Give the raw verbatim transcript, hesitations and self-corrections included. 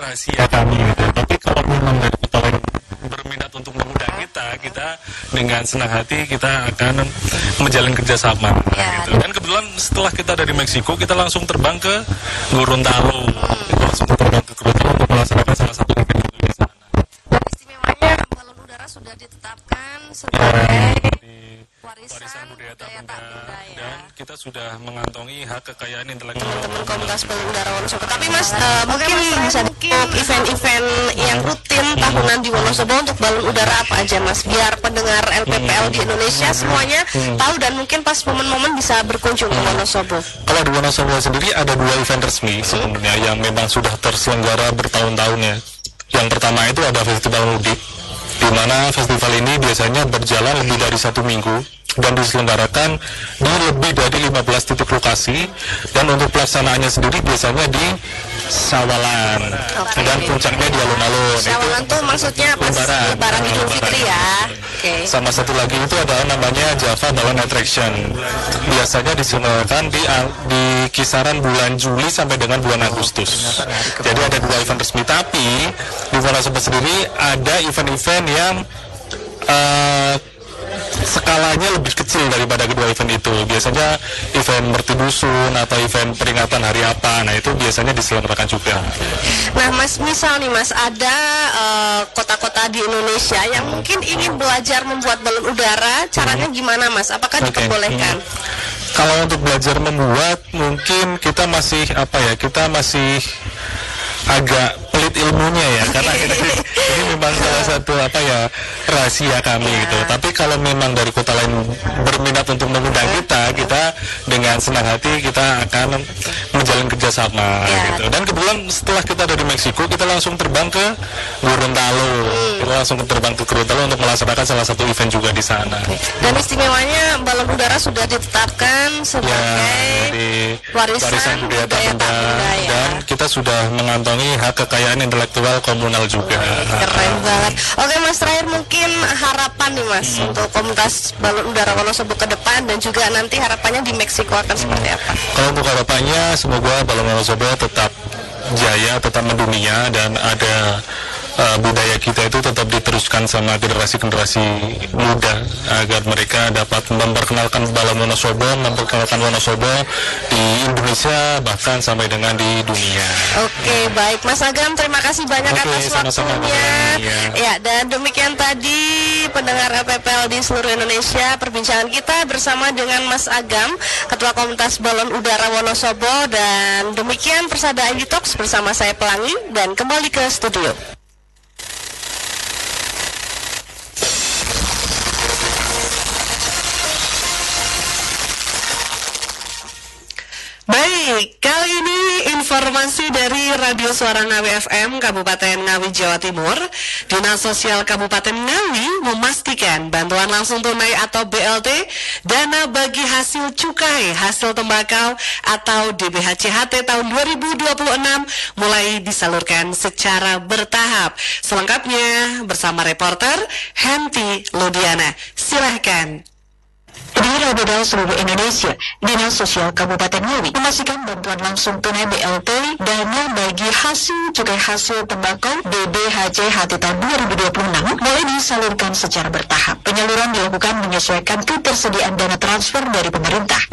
rahasia kami gitu. Tapi kalau memang dari kota lain berminat untuk mengundang kita, kita dengan senang hati kita akan menjalin kerjasama Ya, gitu. Dan kebetulan setelah kita dari Meksiko, kita langsung terbang ke Gorontalo, kita langsung terbang ke Gorontalo untuk melaksanakan salah satu event itu di sana. Dan istimewanya balon udara sudah ditetapkan sebagai warisan, Warisan budaya tak budaya benda, tak benda ya. dan kita sudah mengantongi hak kekayaan intelektual Teman-teman komunitas balon udara Wonosobo. Tapi Mas, uh, mungkin bisa mungkin event-event yang rutin tahunan di Wonosobo untuk balon udara apa aja Mas? Biar pendengar L P P L di Indonesia semuanya tahu dan mungkin pas momen-momen bisa berkunjung ke Wonosobo. Kalau di Wonosobo sendiri ada dua event resmi sebenarnya yang memang sudah terselenggara bertahun-tahun ya. Yang pertama itu ada Festival Mudik, di mana festival ini biasanya berjalan lebih dari satu minggu dan diselenggarakan di lebih dari lima belas titik lokasi, dan untuk pelaksanaannya sendiri biasanya di Sawalan, Oke. dan puncaknya di alun-alun. Sawalan tuh maksudnya pas Lebaran. Lebaran Idul Lebaran. Fitri ya. Oke. Sama satu lagi itu adalah namanya Java Balloon Attraction. Biasanya diselenggarakan di di kisaran bulan Juli sampai dengan bulan Agustus. Jadi ada dua event resmi, tapi di Wonosobo sendiri ada event-event yang eh, skalanya lebih kecil daripada kedua event itu. Biasanya event Merti Dusun atau event peringatan hari apa, nah itu biasanya diselenggarakan juga. Nah Mas, misal nih Mas, ada eh, kota-kota di Indonesia yang mungkin ingin belajar membuat balon udara, caranya gimana Mas? Apakah Oke. diperbolehkan? Hmm. Kalau untuk belajar membuat, mungkin kita masih apa ya? Kita masih agak pelit ilmunya ya, karena ini, ini memang salah satu apa ya rahasia kami gitu. Tapi kalau memang dari kota lain berminat untuk mengundang kita, kita dengan senang hati kita akan menjalin kerjasama Ya. gitu. Dan kebetulan setelah kita dari Meksiko, kita langsung terbang ke Gorontalo, kita langsung terbang ke Gorontalo untuk melaksanakan salah satu event juga di sana. Dan istimewanya balon udara sudah ditetapkan Ya, sebagai dari warisan, warisan budaya tak benda, benda ya. dan kita sudah mengantongi hak kekayaan intelektual komunal juga. Keren banget. Oke Mas, terakhir mungkin harapan nih Mas Hmm. untuk komunitas balon udara Wonosobo ke depan, dan juga nanti harapannya di Meksiko akan seperti apa? Kalau untuk harapannya, semoga Balon Wonosobo tetap jaya, tetap mendunia, dan ada uh, budaya kita itu tetap diteruskan sama generasi-generasi muda, agar mereka dapat memperkenalkan Balon Wonosobo, memperkenalkan Wonosobo di Indonesia, bahkan sampai dengan di dunia. Oke, baik Mas Agam, terima kasih banyak Oke, atas sama-sama, waktunya. Iya. Ya, dan demikian tadi pendengar L P P L di seluruh Indonesia, perbincangan kita bersama dengan Mas Agam, Ketua Komunitas Balon Udara Wonosobo, dan demikian Persada I D Talks bersama saya Pelangi, dan kembali ke studio. Baik, kali ini informasi dari Radio Suara Ngawi F M Kabupaten Ngawi, Jawa Timur. Dinas Sosial Kabupaten Ngawi memastikan bantuan langsung tunai atau B L T, dana bagi hasil cukai hasil tembakau atau D B H C H T tahun dua ribu dua puluh enam mulai disalurkan secara bertahap. Selengkapnya bersama reporter Henti Lodiana. Silahkan. Di Radio seluruh Indonesia, Dinas Sosial Kabupaten Ngawi memastikan bantuan langsung tunai B L T, dana bagi hasil cukai hasil tembakau D B H C H T tahun dua ribu dua puluh enam mulai disalurkan secara bertahap. Penyaluran dilakukan menyesuaikan ketersediaan dana transfer dari pemerintah.